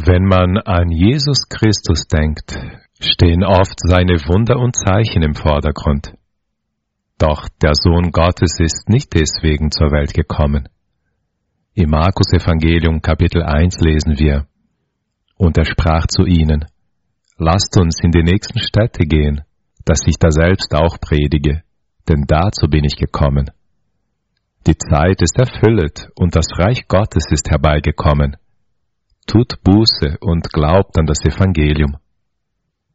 Wenn man an Jesus Christus denkt, stehen oft seine Wunder und Zeichen im Vordergrund. Doch der Sohn Gottes ist nicht deswegen zur Welt gekommen. Im Markus-Evangelium Kapitel 1 lesen wir: Und er sprach zu ihnen: Lasst uns in die nächsten Städte gehen, dass ich daselbst auch predige, denn dazu bin ich gekommen. Die Zeit ist erfüllet und das Reich Gottes ist herbeigekommen. Tut Buße und glaubt an das Evangelium.